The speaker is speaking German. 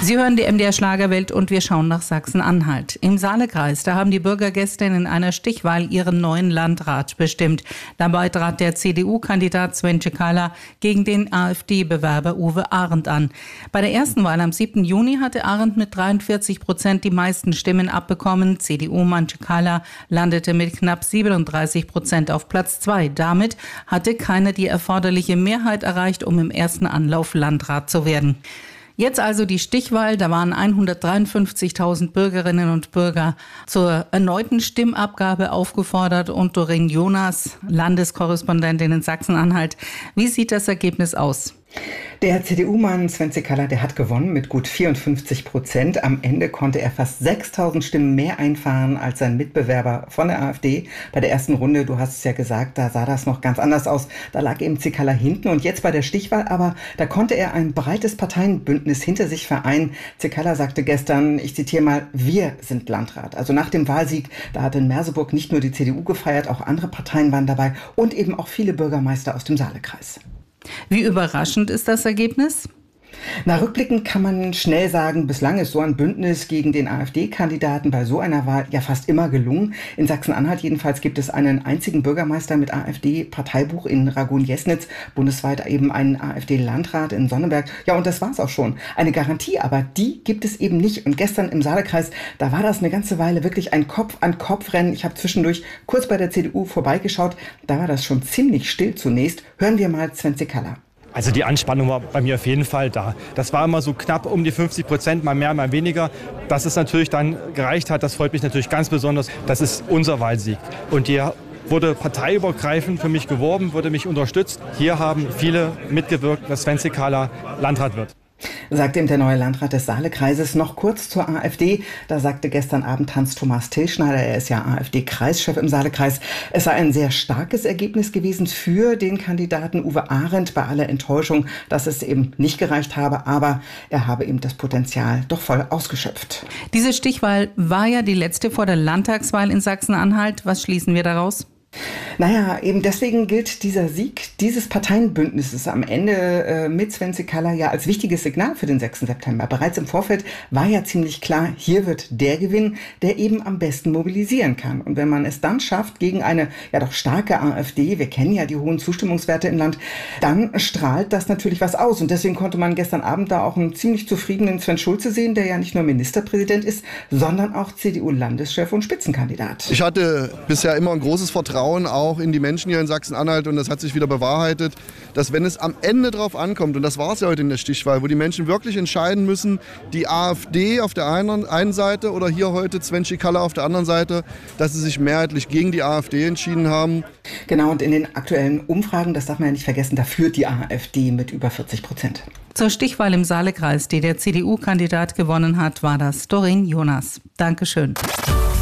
Sie hören die MDR Schlagerwelt und wir schauen nach Sachsen-Anhalt. Im Saalekreis, da haben die Bürger gestern in einer Stichwahl ihren neuen Landrat bestimmt. Dabei trat der CDU-Kandidat Sven Cekala gegen den AfD-Bewerber Uwe Arendt an. Bei der ersten Wahl am 7. Juni hatte Arendt mit 43% die meisten Stimmen abbekommen. CDU-Mann Cekala landete mit knapp 37% auf Platz 2. Damit hatte keiner die erforderliche Mehrheit erreicht, um im ersten Anlauf Landrat zu werden. Jetzt also die Stichwahl, da waren 153.000 Bürgerinnen und Bürger zur erneuten Stimmabgabe aufgefordert und Doreen Jonas, Landeskorrespondentin in Sachsen-Anhalt. Wie sieht das Ergebnis aus? Der CDU-Mann Sven Cekala, der hat gewonnen mit gut 54%. Am Ende konnte er fast 6.000 Stimmen mehr einfahren als sein Mitbewerber von der AfD. Bei der ersten Runde, du hast es ja gesagt, da sah das noch ganz anders aus. Da lag eben Cekala hinten und jetzt bei der Stichwahl aber, da konnte er ein breites Parteienbündnis hinter sich vereinen. Cekala sagte gestern, ich zitiere mal, wir sind Landrat. Also nach dem Wahlsieg, da hat in Merseburg nicht nur die CDU gefeiert, auch andere Parteien waren dabei und eben auch viele Bürgermeister aus dem Saalekreis. Wie überraschend ist das Ergebnis? Na, rückblickend kann man schnell sagen, bislang ist so ein Bündnis gegen den AfD-Kandidaten bei so einer Wahl ja fast immer gelungen. In Sachsen-Anhalt jedenfalls gibt es einen einzigen Bürgermeister mit AfD-Parteibuch in Ragun-Jesnitz, bundesweit eben einen AfD-Landrat in Sonneberg. Ja, und das war's auch schon. Eine Garantie, aber die gibt es eben nicht. Und gestern im Saalekreis, da war das eine ganze Weile wirklich ein Kopf-an-Kopf-Rennen. Ich habe zwischendurch kurz bei der CDU vorbeigeschaut. Da war das schon ziemlich still zunächst. Hören wir mal Sven Cekala. Also die Anspannung war bei mir auf jeden Fall da. Das war immer so knapp um die 50%, mal mehr, mal weniger. Dass es natürlich dann gereicht hat, das freut mich natürlich ganz besonders. Das ist unser Wahlsieg. Und hier wurde parteiübergreifend für mich geworben, wurde mich unterstützt. Hier haben viele mitgewirkt, dass Sven Cekala Landrat wird. Sagt eben der neue Landrat des Saalekreises. Noch kurz zur AfD. Da sagte gestern Abend Hans-Thomas Tilschneider, er ist ja AfD-Kreischef im Saalekreis, es sei ein sehr starkes Ergebnis gewesen für den Kandidaten Uwe Arendt, bei aller Enttäuschung, dass es eben nicht gereicht habe, aber er habe eben das Potenzial doch voll ausgeschöpft. Diese Stichwahl war ja die letzte vor der Landtagswahl in Sachsen-Anhalt. Was schließen wir daraus? Naja, eben deswegen gilt dieser Sieg dieses Parteienbündnisses am Ende mit Sven Cekala ja als wichtiges Signal für den 6. September. Bereits im Vorfeld war ja ziemlich klar, hier wird der gewinnen, der eben am besten mobilisieren kann. Und wenn man es dann schafft, gegen eine ja doch starke AfD, wir kennen ja die hohen Zustimmungswerte im Land, dann strahlt das natürlich was aus. Und deswegen konnte man gestern Abend da auch einen ziemlich zufriedenen Sven Schulze sehen, der ja nicht nur Ministerpräsident ist, sondern auch CDU-Landeschef und Spitzenkandidat. Ich hatte bisher immer ein großes Vertrauen auch in die Menschen hier in Sachsen-Anhalt und das hat sich wieder bewahrheitet, dass wenn es am Ende drauf ankommt, und das war es ja heute in der Stichwahl, wo die Menschen wirklich entscheiden müssen, die AfD auf der einen Seite oder hier heute Sven Cekala auf der anderen Seite, dass sie sich mehrheitlich gegen die AfD entschieden haben. Genau, und in den aktuellen Umfragen, das darf man ja nicht vergessen, da führt die AfD mit über 40%. Zur Stichwahl im Saalekreis, die der CDU-Kandidat gewonnen hat, war das Doreen Jonas. Dankeschön.